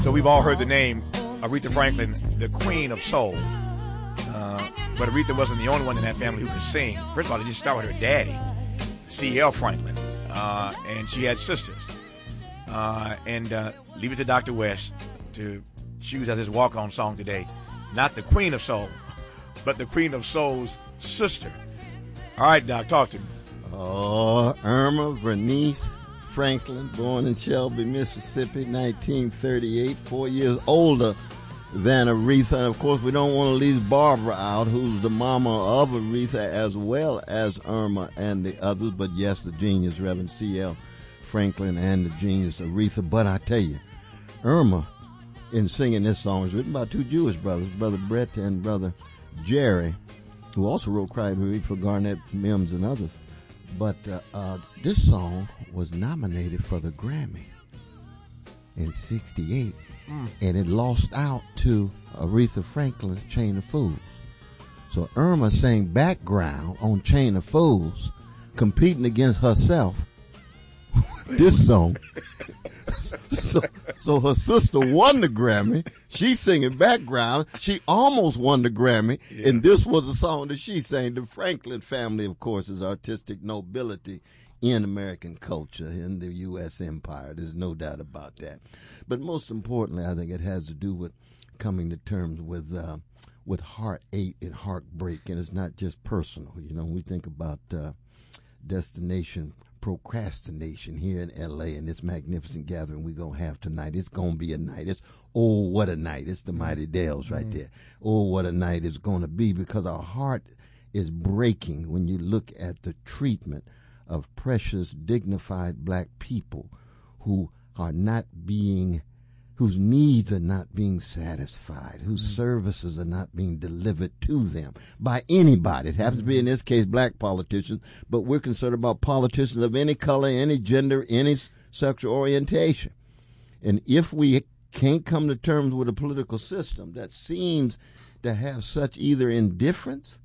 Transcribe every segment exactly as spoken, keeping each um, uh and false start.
So we've all heard the name Aretha Franklin, the Queen of Soul. Uh, but Aretha wasn't the only one in that family who could sing. First of all, they just started with her daddy, C L Franklin, uh, and she had sisters. Uh, and uh, leave it to Doctor West to choose as his walk-on song today, not the Queen of Soul, but the Queen of Soul's sister. All right, Doc, talk to me. Oh, Irma Vernice Franklin, born in Shelby, Mississippi, nineteen thirty-eight, four years older than Aretha. And of course, we don't want to leave Barbara out, who's the mama of Aretha, as well as Irma and the others. But yes, the genius, Reverend C L Franklin, and the genius Aretha. But I tell you, Irma, in singing this song, was written by two Jewish brothers, Brother Brett and Brother Jerry, who also wrote Cry Baby for Garnett Mims and others. But uh, uh, this song was nominated for the Grammy in sixty-eight, mm. and it lost out to Aretha Franklin's Chain of Fools. So Irma sang background on Chain of Fools, competing against herself. This song. so, so her sister won the Grammy. She's singing background. She almost won the Grammy, yeah. And this was a song that she sang. The Franklin family, of course, is artistic nobility in American culture, in the U S empire. There's no doubt about that. But most importantly, I think it has to do with coming to terms with uh, with heartache and heartbreak, and it's not just personal. You know, we think about uh, Destination Procrastination here in L A and this magnificent gathering we're going to have tonight. It's going to be a night. It's, oh, what a night. It's the Mighty Dells right mm-hmm. there. Oh, what a night it's going to be, because our heart is breaking when you look at the treatment of precious, dignified black people who are not being, whose needs are not being satisfied, whose mm-hmm. services are not being delivered to them by anybody. It happens mm-hmm. to be, in this case, black politicians, but we're concerned about politicians of any color, any gender, any sexual orientation. And if we can't come to terms with a political system that seems to have such either indifference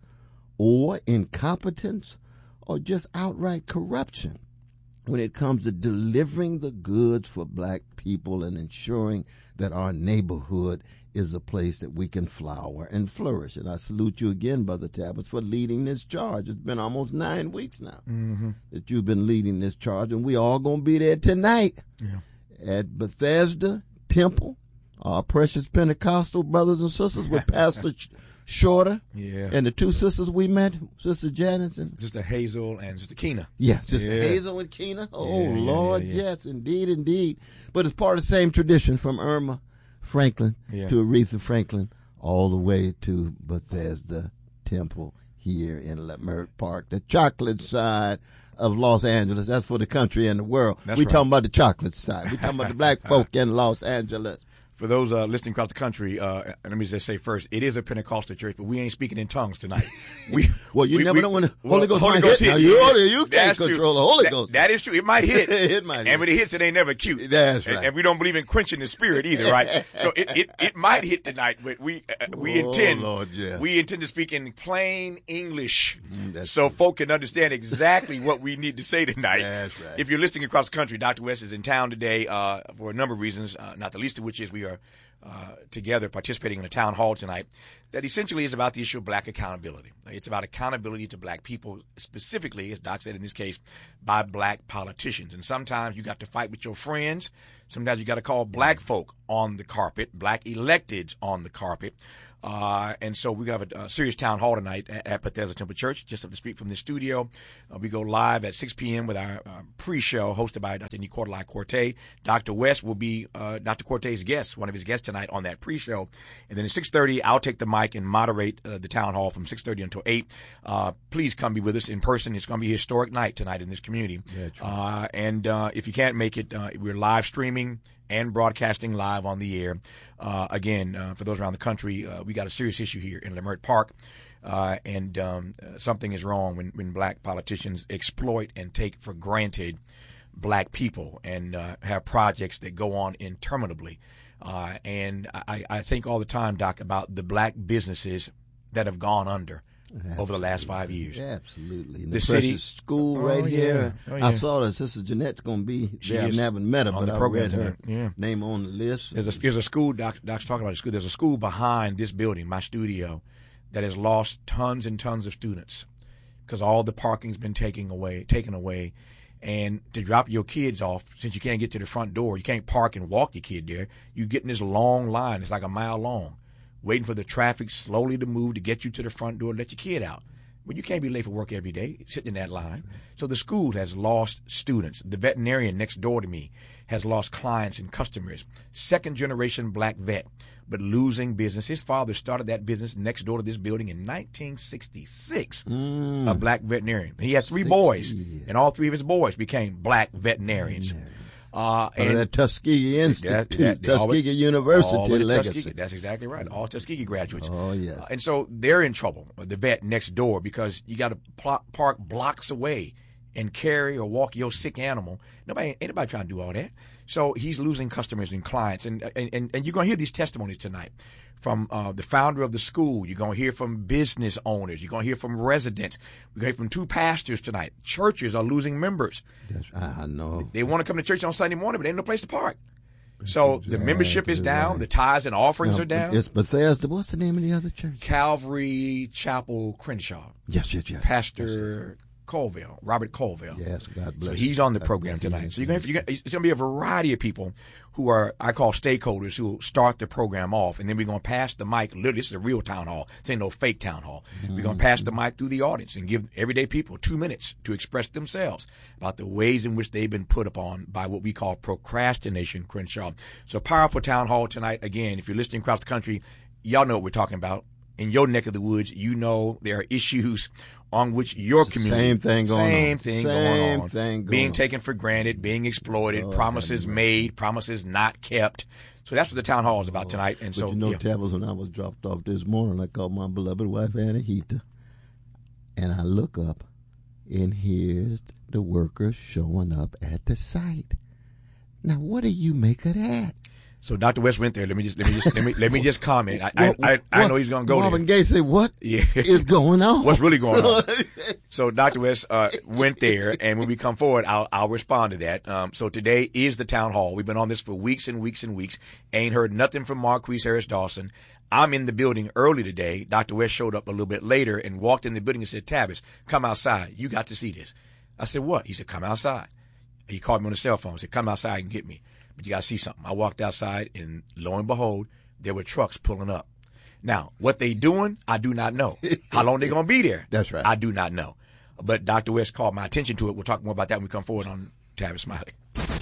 or incompetence or just outright corruption when it comes to delivering the goods for black people and ensuring that our neighborhood is a place that we can flower and flourish. And I salute you again, Brother Tabbets, for leading this charge. It's been almost nine weeks now mm-hmm. that you've been leading this charge, and we all going to be there tonight yeah. at Bethesda Temple, our precious Pentecostal brothers and sisters with Pastor Shorter, yeah, and the two sisters we met, Sister Janice and Sister Hazel and Sister Keena. Yes, yeah, Sister yeah. Hazel and Keena. Oh, yeah, Lord, yeah, yeah. yes, indeed, indeed. But it's part of the same tradition from Irma Franklin yeah. to Aretha Franklin all the way to Bethesda Temple here in Leimert Park, the chocolate side of Los Angeles. That's for the country and the world. That's we right. talking about the chocolate side. We talking about the black folk in Los Angeles. For those uh, listening across the country, uh, let me just say first, it is a Pentecostal church, but we ain't speaking in tongues tonight. We well, you we, never we, know when the well, Holy Ghost Holy might Ghost hit. hit. Now, you, oughta, you can't true. control the Holy that, Ghost. That is true. It might hit. it might hit. And when it hits, it ain't never cute. That's right. And, and we don't believe in quenching the spirit either, right? So it, it, it might hit tonight, but we uh, we oh, intend Lord, yeah. we intend to speak in plain English, mm, so true. folk can understand exactly what we need to say tonight. That's right. If you're listening across the country, Doctor West is in town today uh, for a number of reasons, uh, not the least of which is we are Uh, together participating in a town hall tonight that essentially is about the issue of black accountability. It's about accountability to black people, specifically, as Doc said in this case, by black politicians. And sometimes you got to fight with your friends. Sometimes you got to call black folk on the carpet, black electeds on the carpet. Uh, and so we have a, a serious town hall tonight at, at Bethesda Temple Church, just up the street from the studio. Uh, we go live at six p.m. with our uh, pre-show hosted by Doctor Nicolai Corte. Doctor West will be uh, Doctor Corte's guest, one of his guests tonight on that pre-show. And then at six thirty, I'll take the mic and moderate uh, the town hall from six thirty until eight. Uh, please come be with us in person. It's going to be a historic night tonight in this community. Yeah, uh, and uh, if you can't make it, uh, we're live streaming and broadcasting live on the air. Uh, again, uh, for those around the country, uh, we got a serious issue here in Leimert Park, uh, and um, uh, something is wrong when, when black politicians exploit and take for granted black people and uh, have projects that go on interminably. Uh, and I, I think all the time, Doc, about the black businesses that have gone under Absolutely. Over the last five years. Absolutely. And the, the city school oh, right yeah. here. Oh, yeah. I saw that Sister Jeanette's going to be she there. I haven't met her, but I read her yeah. name on the list. There's a, there's a school, Doc, Doc's talking about a school. There's a school behind this building, my studio, that has lost tons and tons of students because all the parking's been taken away, taken away. And to drop your kids off, since you can't get to the front door, you can't park and walk your kid there. You get in this long line. It's like a mile long, waiting for the traffic slowly to move to get you to the front door to let your kid out. But you can't be late for work every day, sitting in that line. So the school has lost students. The veterinarian next door to me has lost clients and customers. Second generation black vet, but losing business. His father started that business next door to this building in nineteen sixty-six, mm. a black veterinarian. He had three boys, and all three of his boys became black veterinarians. Mm. Uh, and that Tuskegee Institute, that, that, Tuskegee all, University all legacy. Tuskegee, that's exactly right. All Tuskegee graduates. Oh, yeah. Uh, and so they're in trouble, the vet next door, because you got to pl- park blocks away and carry or walk your sick animal. Nobody, ain't nobody trying to do all that. So he's losing customers and clients. And, and, and you're going to hear these testimonies tonight from uh, the founder of the school. You're going to hear from business owners. You're going to hear from residents. We're going to hear from two pastors tonight. Churches are losing members. Yes, I know. They want to come to church on Sunday morning, but they ain't no place to park. So exactly. The membership is down. Right. The tithes and offerings now, are down. It's Bethesda. What's the name of the other church? Calvary Chapel Crenshaw. Yes, yes, yes. Pastor yes. Colville, Robert Colville. Yes, God bless. So he's on the God program tonight. So you're going to have, it's going to be a variety of people who are, I call stakeholders, who will start the program off, and then we're going to pass the mic. Literally, this is a real town hall. This ain't no fake town hall. Mm-hmm. We're going to pass the mic through the audience and give everyday people two minutes to express themselves about the ways in which they've been put upon by what we call procrastination, Crenshaw. So powerful town hall tonight. Again, if you're listening across the country, y'all know what we're talking about. In your neck of the woods, you know there are issues on which your community same thing going same on. thing same going on, thing going being on. taken for granted, being exploited, oh, promises made, promises not kept. So that's what the town hall is about tonight. And but so you know, yeah. Tavis, when I was dropped off this morning, I called my beloved wife Anahita, and I look up, and here's the workers showing up at the site. Now, what do you make of that? So Doctor West went there. Let me just let me just let me let me just comment. I what, I, I, I know he's gonna go Marvin there. Gaye said, "What yeah. is going on? What's really going on?" So Doctor West uh, went there, and when we come forward, I'll I'll respond to that. Um, so today is the town hall. We've been on this for weeks and weeks and weeks. Ain't heard nothing from Marquise Harris Dawson. I'm in the building early today. Doctor West showed up a little bit later and walked in the building and said, "Tavis, come outside. You got to see this." I said, "What?" He said, "Come outside." He called me on the cell phone. He said, "Come outside and get me. But you got to see something." I walked outside, and lo and behold, there were trucks pulling up. Now, what they doing, I do not know. How long they going to be there? That's right. I do not know. But Doctor West called my attention to it. We'll talk more about that when we come forward on Tavis Smiley.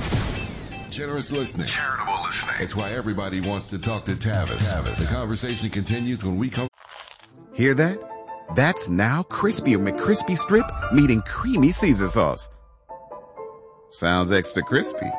Generous listening. Charitable listening. It's why everybody wants to talk to Tavis. Tavis. The conversation continues when we come. Hear that? That's now Crispy McCrispy Strip meeting Creamy Caesar Sauce. Sounds extra crispy.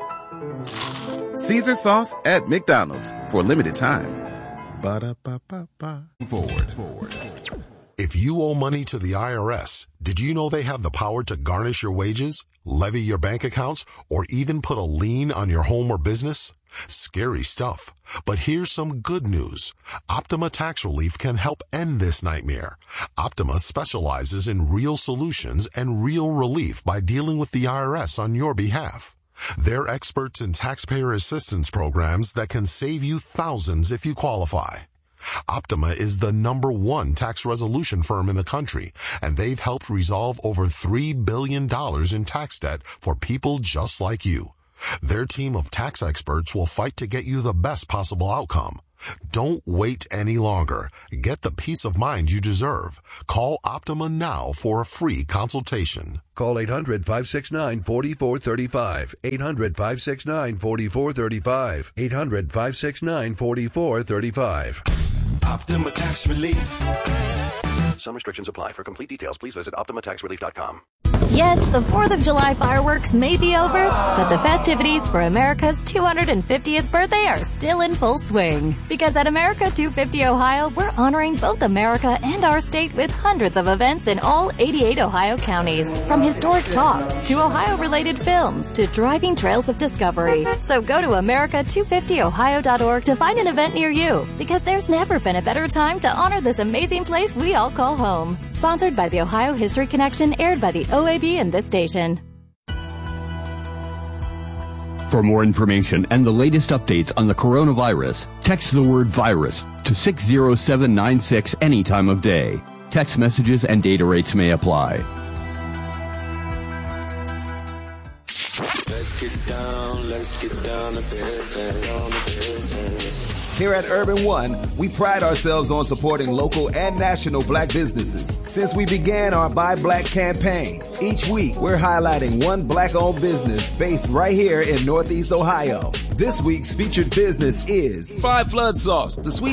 Caesar Sauce at McDonald's for a limited time. Ba-da-ba-ba-ba. Forward. Forward. If you owe money to the I R S, did you know they have the power to garnish your wages, levy your bank accounts, or even put a lien on your home or business? Scary stuff. But here's some good news. Optima Tax Relief can help end this nightmare. Optima specializes in real solutions and real relief by dealing with the I R S on your behalf. They're experts in taxpayer assistance programs that can save you thousands if you qualify. Optima is the number one tax resolution firm in the country, and they've helped resolve over three billion dollars in tax debt for people just like you. Their team of tax experts will fight to get you the best possible outcome. Don't wait any longer. Get the peace of mind you deserve. Call Optima now for a free consultation. Call eight hundred, five six nine, four four three five. eight hundred, five six nine, four four three five. eight hundred, five six nine, four four three five. Optima Tax Relief. Some restrictions apply. For complete details, please visit optima tax relief dot com. Yes, the fourth of July fireworks may be over, but the festivities for America's two hundred fiftieth birthday are still in full swing. Because at America two fifty Ohio, we're honoring both America and our state with hundreds of events in all eighty-eight Ohio counties. From historic talks to Ohio-related films to driving trails of discovery. So go to america two fifty ohio dot org to find an event near you. Because there's never been a better time to honor this amazing place we all call call home. Sponsored by the Ohio History Connection, aired by the O A B and this station. For more information and the latest updates on the coronavirus, text the word virus to six zero seven nine six any time of day. Text messages and data rates may apply. Let's get down, let's get down to business, down to business. Here at Urban One, we pride ourselves on supporting local and national black businesses. Since we began our Buy Black campaign, each week we're highlighting one black-owned business based right here in Northeast Ohio. This week's featured business is Five Flood Sauce, the sweet